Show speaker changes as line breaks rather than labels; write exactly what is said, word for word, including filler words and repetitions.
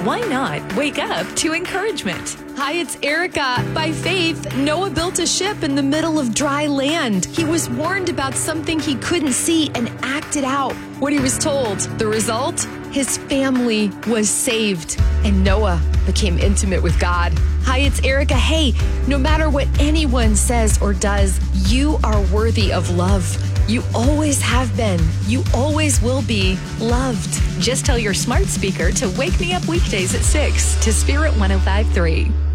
why not wake up to encouragement?
Hi, it's Erica. By faith, Noah built a ship in the middle of dry land. He was warned about something he couldn't see and acted out what he was told. The result? His family was saved, and Noah became intimate with God. Hi, it's Erica. Hey, no matter what anyone says or does, you are worthy of love. You always have been. You always will be loved.
Just tell your smart speaker to wake me up weekdays at six to Spirit one oh five point three.